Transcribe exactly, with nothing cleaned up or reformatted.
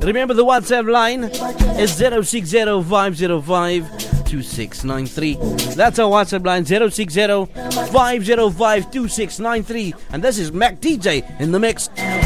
Remember the WhatsApp line is zero six zero five zero five two six nine three. That's our WhatsApp line, zero six zero five zero five two six nine three. And this is Mac D J in the mix.